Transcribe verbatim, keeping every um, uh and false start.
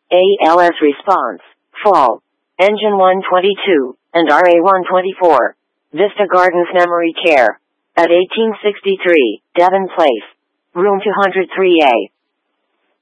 A L S response, fall, engine one twenty-two, and R A one twenty-four. Vista Gardens Memory Care. At eighteen sixty-three, Devon Place. Room two oh three A.